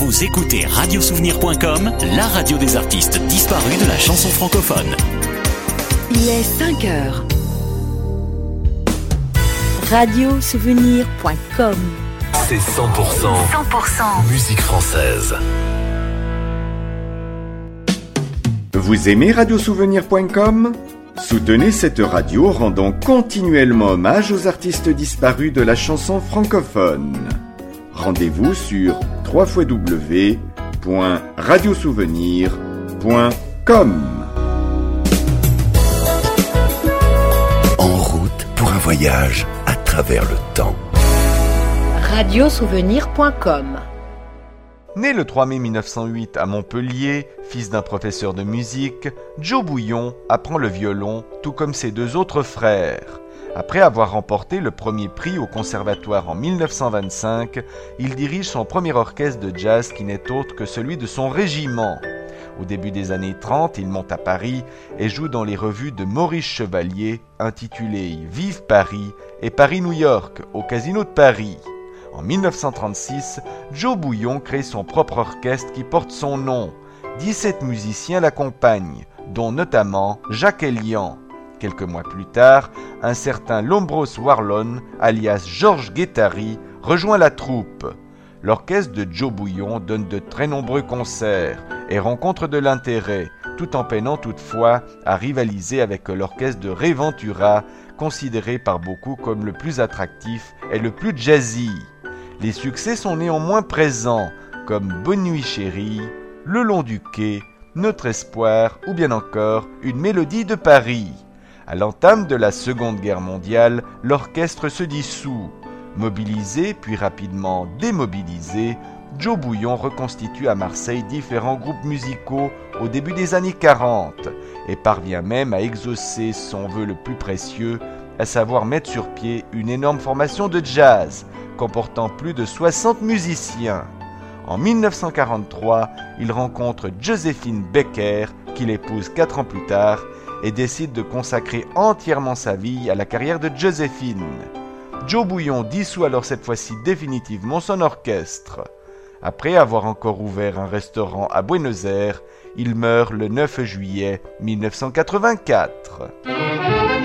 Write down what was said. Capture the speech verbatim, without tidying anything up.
Vous écoutez radio souvenir point com, la radio des artistes disparus de la chanson francophone. Il est cinq heures. radio souvenir point com. C'est cent pour cent, cent pour cent musique française. Vous aimez radio souvenir point com ? Soutenez cette radio rendant continuellement hommage aux artistes disparus de la chanson francophone. Rendez-vous sur w w w point radio souvenir point com. En route pour un voyage à travers le temps. radio souvenir point com. Né le trois mai mille neuf cent huit à Montpellier, fils d'un professeur de musique, Joe Bouillon apprend le violon, tout comme ses deux autres frères. Après avoir remporté le premier prix au conservatoire en mille neuf cent vingt-cinq, il dirige son premier orchestre de jazz qui n'est autre que celui de son régiment. Au début des années trente, il monte à Paris et joue dans les revues de Maurice Chevalier, intitulées « Vive Paris » et « Paris-New York » au Casino de Paris. En mille neuf cent trente-six, Joe Bouillon crée son propre orchestre qui porte son nom. dix-sept musiciens l'accompagnent, dont notamment Jacques Elian. Quelques mois plus tard, un certain Lombros Warlon, alias Georges Guettari, rejoint la troupe. L'orchestre de Joe Bouillon donne de très nombreux concerts et rencontre de l'intérêt, tout en peinant toutefois à rivaliser avec l'orchestre de Ray Ventura, considéré par beaucoup comme le plus attractif et le plus jazzy. Les succès sont néanmoins présents, comme Bonne Nuit Chérie, Le Long du Quai, Notre Espoir ou bien encore Une Mélodie de Paris. À l'entame de la Seconde Guerre mondiale, l'orchestre se dissout. Mobilisé puis rapidement démobilisé, Joe Bouillon reconstitue à Marseille différents groupes musicaux au début des années quarante et parvient même à exaucer son vœu le plus précieux, à savoir mettre sur pied une énorme formation de jazz comportant plus de soixante musiciens. En mille neuf cent quarante-trois, il rencontre Joséphine Baker, qu'il épouse quatre ans plus tard, et décide de consacrer entièrement sa vie à la carrière de Joséphine. Joe Bouillon dissout alors cette fois-ci définitivement son orchestre. Après avoir encore ouvert un restaurant à Buenos Aires, il meurt le neuf juillet mille neuf cent quatre-vingt-quatre.